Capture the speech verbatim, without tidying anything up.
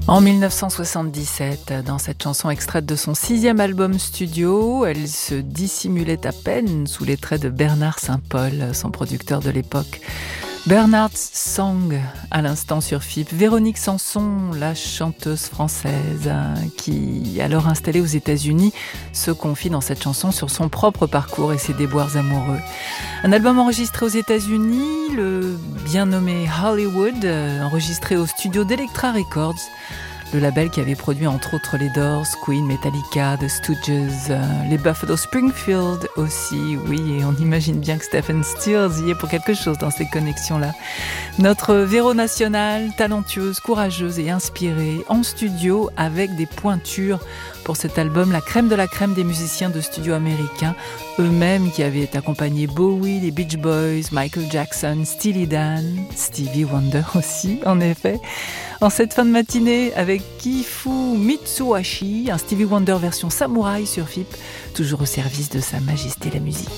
En dix-neuf cent soixante-dix-sept, dans cette chanson extraite de son sixième album studio, elle se dissimulait à peine sous les traits de Bernard Saint-Paul, son producteur de l'époque. Bernard's Song, à l'instant sur F I P. Véronique Sanson, la chanteuse française, qui, alors installée aux États-Unis, se confie dans cette chanson sur son propre parcours et ses déboires amoureux. Un album enregistré aux États-Unis, le bien nommé Hollywood, enregistré au studio d'Elektra Records, le label qui avait produit entre autres les Doors, Queen, Metallica, The Stooges, euh, les Buffalo Springfield aussi, oui, et on imagine bien que Stephen Stills y est pour quelque chose dans ces connexions-là. Notre Véro nationale, talentueuse, courageuse et inspirée, en studio avec des pointures pour cet album, la crème de la crème des musiciens de studio américains, eux-mêmes qui avaient accompagné Bowie, les Beach Boys, Michael Jackson, Steely Dan, Stevie Wonder aussi, en effet. En cette fin de matinée, avec Kifu Mitsuhashi, un Stevie Wonder version samouraï sur F I P, toujours au service de Sa Majesté la musique.